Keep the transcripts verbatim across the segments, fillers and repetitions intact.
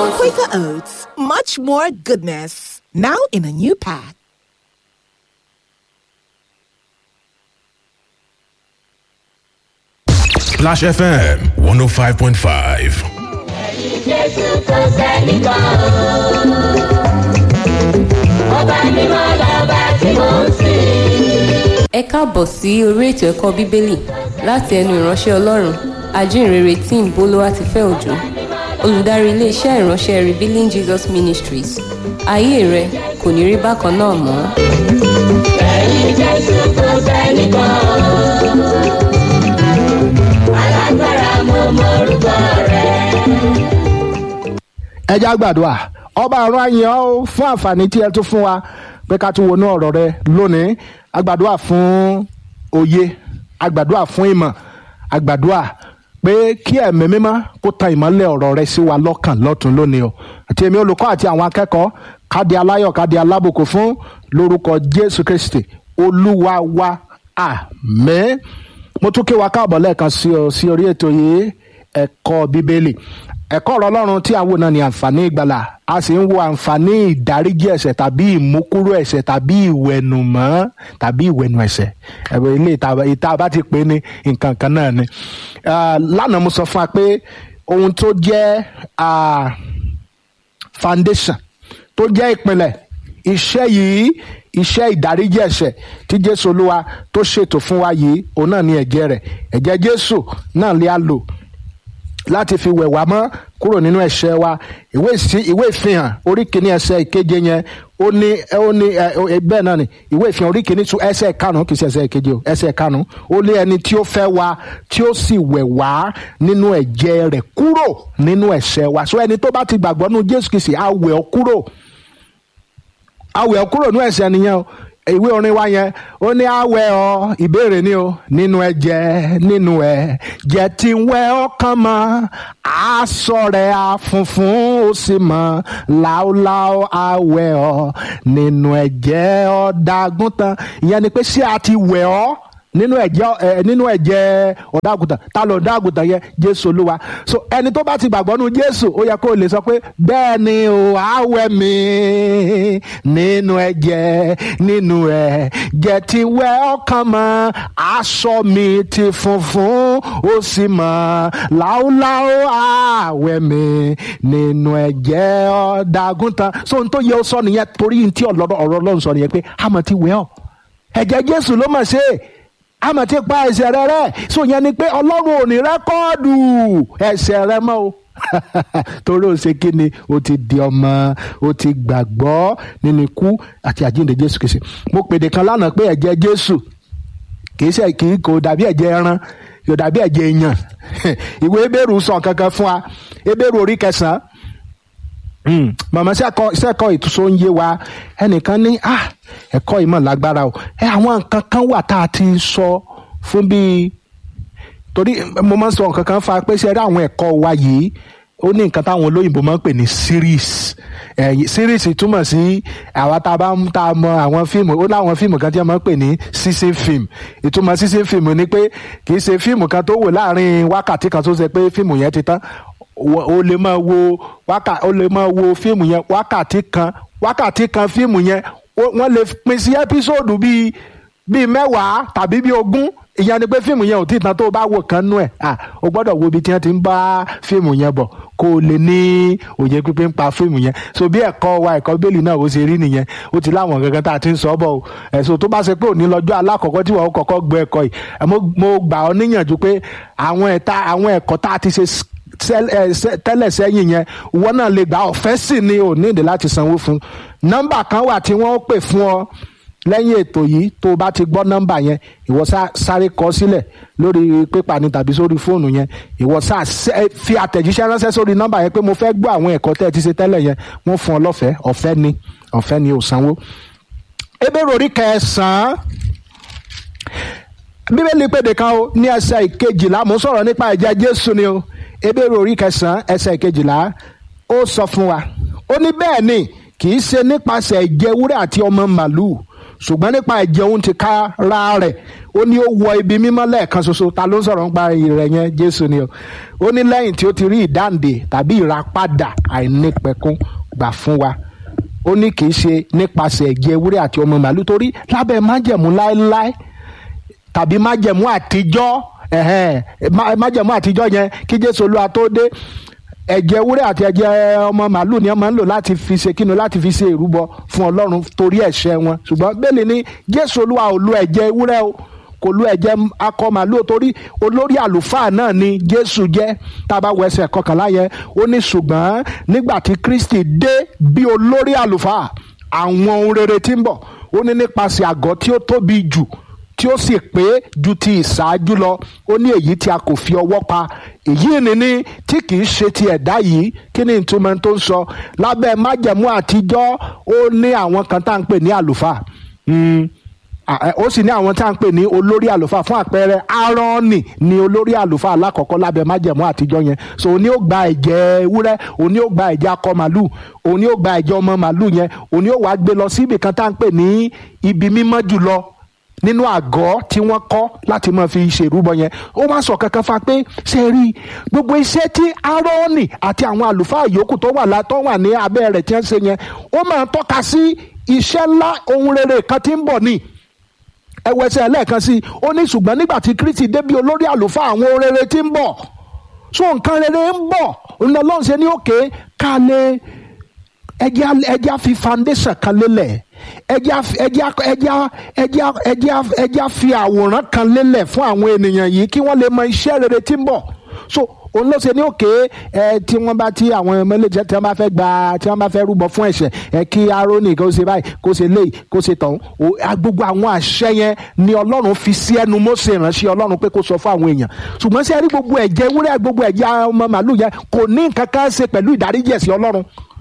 Quaker Oats, much more goodness. Now in a new pack. Splash F M one oh five point five. Ẹ káàbọ̀ sí orí ètò ẹ̀kọ́ Bíbélì láti ẹnu ìránṣẹ́ Ọlọ́run Ajínrere Tim Bólúwatifẹ́ Òjó, olùdarí iléeṣẹ́ ìránṣẹ́ Revealing Jesus Ministries. Ayé rẹ kò ní rí bákan náà mọ́. Ẹ̀yin Jésù kò sẹ́nìkan, alágbára mo mọ orúkọ rẹ̀. Ẹ já gbàdúrà. Ọba ọ̀run a yìn ọ́ fún àǹfààní tí ẹ tún fún wa pé ká tún wọnú ọ̀rọ̀ rẹ lónìí. A gbàdúrà fún òye, a gbàdúrà fún ìmọ̀, a gbàdúrà pé kí ẹ̀mí mímọ́ kó tan ìmọ́lẹ̀ ọ̀rọ̀ rẹ sí wa lọ́kàn lọ́tun lónìí o. Àti èmi olùkọ́ àti àwọn akẹ́kọ̀ọ́ ká di aláyọ̀ ká di alábùkún fún lórúkọ Jésù Kristi Olúwa wa, àmín. Mo tún kí wa káàbọ̀ lẹ́ẹ̀kan sí ọ sí orí ètò yìí ẹ̀kọ́ Bíbélì. Ẹ̀kọ́ ọ̀rọ̀ Ọlọ́run tí a wò náà ni àǹfààní ìgbàlà. A sì ń wo àǹfààní ìdáríjì ẹ̀ṣẹ̀ tàbí ìmúkúrò ẹ̀ṣẹ̀ tàbí ìwẹ̀nùmọ́ tàbí ìwẹ̀nù ẹ̀ṣẹ̀. Ẹ̀wẹ̀ ilé ìta bá ti pè ní nǹkan kan náà ni. Lánàá mo sọ fún wa pé ohun tó jẹ́ foundation tó jẹ́ ìpìlẹ̀ iṣẹ́ yìí iṣẹ́ ìdáríjì ẹ̀ṣẹ̀ tí Jésù Olúwa tó ṣètò fún wa yìí òun náà ni ẹ̀jẹ̀ rẹ̀. Ẹ̀jẹ̀ Jésù náà lè a lò láti fi wẹ̀ wá mọ́ kúrò nínú ẹ̀ṣẹ̀ wa. ìwé ìwé ìfihàn orí kìíní ẹsẹ̀ ìkeje yẹn ó ní ó ní bẹ́ẹ̀ náà ni ìwé ìfihàn orí kìíní tún ẹsẹ̀ karùn-ún kìí ṣe ẹsẹ̀ ìkeje o ẹsẹ̀ karùn-ún ó lé ẹni tí ó fẹ́ wa tí ó sì wẹ̀ wá nínú ẹ̀jẹ̀ rẹ̀ kúrò nínú ẹ̀ṣẹ̀ wa. so ẹni tó bá ti gbàgbọ́ nínú Jésù Kristi á wẹ̀ ọ́ kúrò á wẹ̀ ọ́ kúrò nínú ẹ̀ṣẹ̀ nìyẹn o. Ìwé orin wa yẹn ó ní àwẹ̀ ọ ìbéèrè ni o nínú ẹ̀jẹ̀ nínú ẹ̀jẹ̀ tí ń wẹ̀ ọkàn mọ́ aṣọ rẹ̀ àfunfun ó sì mọ́ láúláú àwẹ̀ ọ nínú ẹ̀jẹ̀ ọ̀dàgùntàn. Ìyẹn ni pé ṣé a ti wẹ̀ ọ́ nínú ẹ̀jẹ̀ ẹ nínú ẹ̀jẹ̀ ọ̀dàgùntàn ta ló ọ̀dàgùntàn yẹn Jésù Olúwa. So ẹni tó bá ti gbàgbọ́ nínú Jésù ó yẹ kó lè sọ pé bẹ́ẹ̀ ni o àwẹ̀ mi nínú ẹ̀jẹ̀ nínú ẹ̀jẹ̀ tí wẹ̀ ọkàn mọ́ aṣọ mi ti funfun ó sì mọ́ láúláú àwẹ̀ mi nínú ẹ̀jẹ̀ ọ̀dàgùntàn. So ohun tó yẹ ó sọ nìyẹn torí ní tí ọ̀rọ̀ Ọlọ́run sọ nìyẹn pé àmọ́ ti wẹ̀ ọ́ ẹ̀jẹ̀ Jésù ló mọ̀ ṣe é àmọ́ ti pa ẹ̀ṣẹ̀ rẹ rẹ́. So yẹn ni pé Ọlọ́run ò ní rẹ́kọ́ọ̀dù ẹ̀ṣẹ̀ rẹ mọ́ o torí o ṣe kí ni o ti di ọmọ o ti gbàgbọ́ nínú ikú àti àjíǹde Jésù Kristi. Mo pèdè kan lánàá pé ẹ̀jẹ̀ Jésù kì í ṣe kì í kò dàbí ẹ̀jẹ̀ ẹran kò dàbí ẹ̀jẹ̀ èèyàn. Ìwé Hébérù sọ kankan fún wa, Hébérù orí kẹsàn-án màmá sẹ́kọ̀ọ́ ìtúnṣe ń yé wa. Ẹnìkan ní ah ẹ̀kọ́ ìmọ̀ lágbára o ẹ àwọn nǹkan kan wà tá a ti sọ fún bíi torí mo máa ń sọ nǹkan kan fa pé ṣe rí àwọn ẹ̀kọ́ wa yìí ó ní nǹkan táwọn olóyìnbó máa ń pè ní series ẹ̀ series túmọ̀ sí àwa tá a bá ń tá a mọ àwọn fíìmù ó láwọn fíìmù kan tí wọ́n máa ń pè ní season film. Ìtumọ̀ season film ni pé kì í ṣe fíìmù kan tó wò láàrin wákàtí kan tó ṣe pé fíìmù yẹn ti tán o lè máa wo wákà o lè máa wo fíìmù yẹn wákàtí kan wákàtí kan fíìmù yẹn wọ́n lè pín sí ẹ́písòdù bíi bíi mẹ́wàá tàbí bíi ogún. Ìyẹn ni pé fíìmù yẹn ò tí ì tán tó o bá wò kan nú ẹ̀ à o gbọ́dọ̀ wo ibi tí wọ́n ti ń bá fíìmù yẹn bọ̀ kó o lè ní òye pípé ń pa fíìmù yẹn. So bí ẹ̀kọ́ wa ẹ̀kọ́ Bíbélì náà ó ṣe rí nìyẹn ó ti láwọn kankan tá a ti ń sọ bọ̀ o. Ẹ̀sùn tó bá ṣe pé òní lọ́jọ́ alákọ̀ọ́kọ́ tí wọ́n kọ́kọ́ gbọ́ ẹ̀kọ́ yìí mo gbà ọ́ níyànjú pé àwọn ẹ̀ta àwọn ẹ̀kọ́ tá a ti ṣe tẹ́lẹ̀ sẹ́yìn yẹn ìwọ náà lè gbà ọ̀fẹ́ sì ni ò ní ìdí láti sanwó fún. Nọ́mbà kan wà tí wọ́n pè fún ọ lẹ́yìn ètò yìí tó o bá ti gbọ́ nọ́mbà yẹn ìwọ sáré kọ sílẹ̀ lórí pépà ni tàbí sórí fóònù yẹn ìwọ sá fi àtẹ̀jíṣẹ́ ránṣẹ́ sórí nọ́mbà yẹn pé mo fẹ́ gbọ́ àwọn ẹ̀kọ́ tẹ́ ẹ ti ṣe tẹ́lẹ̀ yẹn wọ́n fún ọ lọ́fẹ̀ẹ́ ọ̀fẹ́ ni ọ̀fẹ́ ni ò sanwó. Hébérù orí kẹsàn-án Bíbélì pèdè kan o ní ẹsẹ̀ ìkejìlá mo sọ̀rọ̀ nípa ẹ̀jẹ̀ Jésù ni o. Hébérù orí kẹsàn-án ẹsẹ̀ ìkejìlá ó sọ fún wa ó ní bẹ́ẹ̀ ni kì í ṣe nípasẹ̀ ìjẹ ewúrẹ́ àti ọmọ màlúù ṣùgbọ́n nípa ẹ̀jẹ̀ òun ti ká ra rẹ̀ ó ní ó wọ ibi mímọ́ lẹ́ẹ̀kan ṣoṣo. Ta ló ń sọ̀rọ̀ nípa rẹ̀ yẹn? Jésù ni o. ó ní lẹ́yìn tí ó ti rí ìdáǹdè tàbí ìràpadà àìnípẹ̀kun gbà fún wa. ó ní kì í ṣe nípasẹ̀ ẹ̀jẹ̀ ewúrẹ́ àti ọmọ màálù, torí lábẹ́ májẹ̀mú láéláé tàbí májẹ̀mú àtijọ́ májẹ̀mú àtijọ́ yẹn kí Jésù Olúwa tó dé, ẹ̀jẹ̀ ewúrẹ́ àti ẹ̀jẹ̀ ọmọ màálù ni wọ́n máa ń lò láti fi ṣe kíni, láti fi ṣe ìrúbọ fún Ọlọ́run torí ẹ̀ṣẹ̀ wọn. ṣùgbọ́n bẹ́ẹ̀ ni Jésù Olúwa ò lo ẹ̀jẹ̀ ewúrẹ́ o, kò lo ẹ̀jẹ̀ akọ màálù torí olórí àlùfáà náà ni Jésù jẹ́. tá a bá wọ ẹsẹ̀ kọkànlá yẹn ó ní ṣùgbọ́n nígbà tí Kristi dé bí olórí àlùfáà àwọn ohun rere tí ń bọ̀, ó ní nípasẹ̀ àgọ́ tí ó tóbi jù tí ó sì pé ju ti ìṣáájú lọ, ó ní èyí tí a kò fi ọwọ́ pa, èyí ni ní tí kì í ṣe ti ẹ̀dá yìí. kí ni ìtumọ̀ tó ń sọ? lábẹ́ májẹ̀mú àtijọ́ ó ní àwọn kan tá à ń pè ní àlùfáà, ó sì ní àwọn tá à ń pè ní olórí àlùfáà. fún àpẹẹrẹ Áárónì ni olórí àlùfáà alákọ̀ọ́kọ́ lábẹ́ májẹ̀mú àtijọ́ yẹn. so òun ni ó gba ẹ̀jẹ̀ ewúrẹ́, òun ni ó gba ẹ̀jẹ̀ akọ màálù, òun ni ó gba ẹ̀jẹ̀ ọmọ màálù yẹn, òun ni ó wàá gbé lọ síbì kan tá à ń pè ní ibi mímọ́ jùlọ nínú àgọ́ tí wọ́n kọ́ láti máa fi ṣèrúbọ yẹn. ó wá sọ kankan fa pé ṣe rí gbogbo iṣẹ́ tí Áárónì àti àwọn àlùfáà yòókù tó wà látọ́ wà ní abẹ́ rẹ̀ tí wọ́n ṣe yẹn, ó máa ń tọ́ka sí iṣẹ́ ńlá ohun rere kan tí ń bọ̀ ni. ẹwẹ́sẹ̀ lẹ́ẹ̀kan sí ó ní ṣùgbọ́n nígbà tí Kristi dé bí olórí àlùfáà àwọn ohun rere tí ń bọ̀, so nǹkan rere ń bọ̀. òun Ọlọ́run ṣe ní òkè ká lè ẹjẹ́ ẹjẹ́ fi foundation kan lélẹ̀, ẹjẹ́ ẹjẹ́ ẹjẹ́ ẹjẹ́ ẹjẹ́ ẹjẹ́ fi àwòrán kan lélẹ̀ fún àwọn ènìyàn yìí kí wọ́n lè mọ iṣẹ́ rere tí ń bọ̀. so òun ló ṣe ní òkè ẹ tí wọ́n bá tí àwọn mẹlẹ́jẹ tí wọ́n bá fẹ́ gba tí wọ́n bá fẹ́ rúbọ fún ẹ̀ṣẹ̀ ẹ kí Áárónì kó ṣe báyìí kó ṣe léyìí kó ṣe tọ̀hún. gbogbo àwọn àṣẹ yẹn ni Ọlọ́run fi sí ẹnu Mósè ìránṣẹ́ Ọlọ́run pé kó sọ fún àwọn èèyàn. ṣùgbọ́n ṣe rí gbogbo ẹ̀jẹ̀ ewúrẹ́ gbogbo ẹ̀jẹ̀ ọmọ màálù yẹn kò ní nǹkan kan ṣe pẹ̀lú ìdáríjì ẹ̀ṣẹ̀ Ọlọ́run,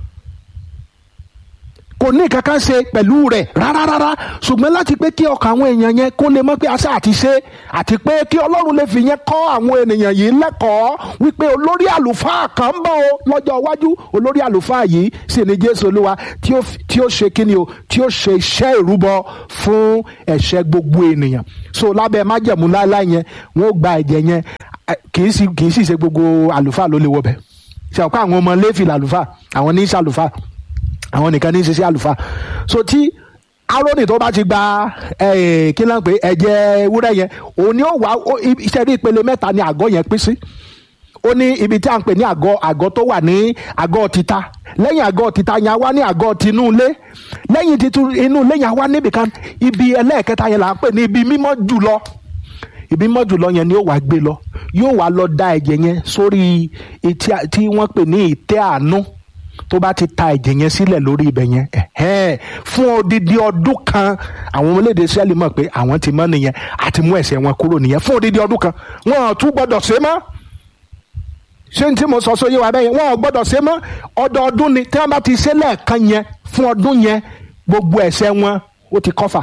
kò ní kankan ṣe pẹ̀lú rẹ̀ rárá rárá. ṣùgbọ́n láti pé kí ọkàn àwọn èèyàn yẹn kó lè mọ̀ pé àṣà àti ṣe, àti pé kí Ọlọ́run lè fi yẹn kọ́ àwọn ènìyàn yìí lẹ́kọ̀ọ́ wípé olórí àlùfáà kan ń bọ̀ o lọ́jọ́ iwájú. olórí àlùfáà yìí sì ni Jésù Olúwa tí ó ṣe kíni o, tí ó ṣe iṣẹ́ ìrúbọ fún ẹ̀ṣẹ̀ gbogbo ènìyàn. so lábẹ́ májẹ̀mú láéláé yẹn wọ́n gba ẹ̀jẹ̀ yẹn, kì í sì ṣe gbogbo àlùfáà ló lè wọ bẹ̀. ṣe ọ̀pọ̀ àwọn ọmọ Léfì làlùfáà, àwọn ní ìṣàlùfáà, àwọn nìkan ní í ṣiṣẹ́ àlùfáà. so tí Áárónì tó bá ti gba kí ló ń pè ẹ̀jẹ̀ ewúrẹ́ yẹn, òun ni ó wà iṣẹ́ rí ìpele mẹ́ta ni àgọ́ yẹn pín sí. ó ní ibi tí a ń pè ní àgọ́ àgọ́ tó wà ní àgọ́ títa, lẹ́yìn àgọ́ títa yẹn a wá ní àgọ́ tinú ilé, lẹ́yìn inú ilé yẹn a wá níbi kan ibi ẹlẹ́ẹ̀kẹta yẹn là ń pè ní ibi mímọ́ jùlọ. ibi mímọ́ jùlọ yẹn ni ó wàá gbé lọ, yóò wá lọ da ẹ̀jẹ̀ yẹn sórí tí wọ́n pè ní ìtẹ́ àánú. tó bá ti ta ẹ̀jẹ̀ yẹn sílẹ̀ lórí ibẹ̀ yẹn ẹ̀hẹ́n fún odidi ọdún kan àwọn ọmọlédè Ísírẹ́lì mọ̀ pé àwọn ti mọ́ nìyẹn àti mú ẹ̀ṣẹ̀ wọn kúrò nìyẹn fún odidi ọdún kan. wọn ò tún gbọdọ̀ ṣe mọ́, ṣé n tí mo sọ sóyè wa bẹ́ẹ̀ yẹn wọn ò gbọdọ̀ ṣe mọ́. ọdọọdún ni tí wọ́n bá ti ṣe lẹ́ẹ̀kan yẹn fún ọdún yẹn gbogbo ẹ̀ṣẹ̀ wọn ó ti kọ́fà.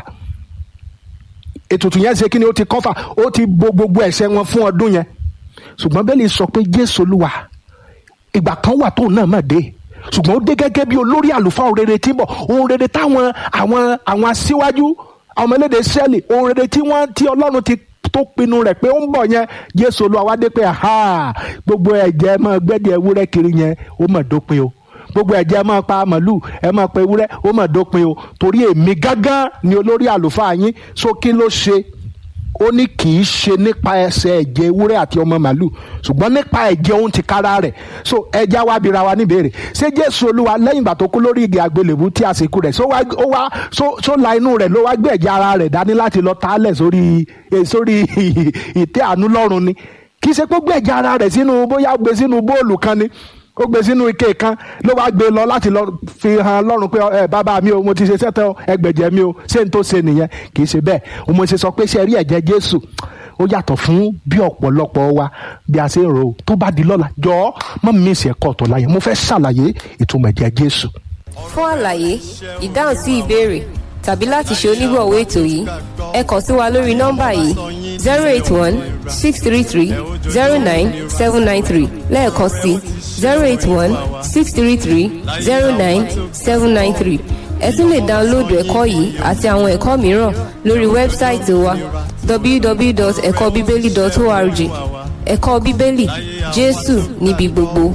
ètùtù yẹn ṣe kí ni ó ti kọ́fà, ó ti bo gbogbo ẹ̀ṣẹ̀ wọn fún ọdún yẹn. ṣùgbọ́n bẹ́ẹ̀ lè sọ pé Jésù Olúwa ìgbà kan wà tóun náà máa dé, ṣùgbọ́n ó dé gẹ́gẹ́ bí olórí àlùfáà ohun rere tí ń bọ̀, ohun rere táwọn àwọn àwọn aṣíwájú àwọn ọmọlédè Ísírẹ́lì ohun rere tí wọ́n tí Ọlọ́run ti tó pinnu rẹ̀ pé ó ń bọ̀ yẹn. Jésù Olúwa wá dé pé gbogbo ẹ̀jẹ̀ máa gbẹ́dẹ̀ ewúrẹ́ kiri yẹn ó mà dópin o, gbogbo ẹ̀jẹ̀ ẹ máa pa màlúù ẹ máa pa ewúrẹ́ ó mà dópin o, torí èmi gángan ni olórí àlùfáà yín. so kí ló ṣe? ó ní kì í ṣe nípa ẹsẹ̀ ẹ̀jẹ̀ ewúrẹ́ àti ọmọ màlúù ṣùgbọ́n nípa ẹ̀jẹ̀ ohun ti kára rẹ̀. so ẹja wa bira wa níbèrè, ṣé Jésù Olúwa lẹ́yìn ìgbà tó kú lórí igi àgbélébú tí a sì kú rẹ̀ ó wá só la inú rẹ̀ ló wá gbé ẹ̀jẹ̀ ara rẹ̀ dání láti lọ tálẹ̀ sórí sórí ìtẹ́ àánú lọ́run ni? kì í ṣe pé ó gbé ẹ̀jẹ̀ ara rẹ̀ sínú bóyá gbé sínú bóòlù kan ni, ó gbé sínú ike kan ló wá gbé lọ láti lọ fi hàn lọ́run pé ẹ bàbá mi o mo ti ṣe sẹ́tẹ̀ ẹgbẹ̀jẹ̀ mi o ṣé n tó ṣe nìyẹn? kì í ṣe bẹ́ẹ̀. o mo ṣe sọ pé ṣe rí ẹ̀jẹ̀ Jésù ó yàtọ̀ fún bí ọ̀pọ̀lọpọ̀ wa bí a ṣe ń rò ó. tó bá di lọ́la jọ̀ọ́ mọ́ mi sì ẹ̀kọ́ ọ̀tọ̀ láyé mo fẹ́ ṣàlàyé ìtumọ̀ ẹ̀jẹ̀ Jésù. fún àlàyé ìdáhùn sí ìbéèrè tàbí láti ṣe onígbọ̀wọ́ ètò yìí ẹ kàn sí wa lórí nọ́mbà yìí zero eight one six three three zero nine seven nine three lẹ́ẹ̀kan sí zero eight one six three three zero nine seven nine three. ẹ tún lè dáńlóòdù ẹ̀kọ́ yìí àti àwọn ẹ̀kọ́ mìíràn lórí wẹ́bsáìtì wa w w w dot ẹ̀kọ́ bíbélì dot org. ẹ̀kọ́ bíbélì, Jésù níbi gbogbo.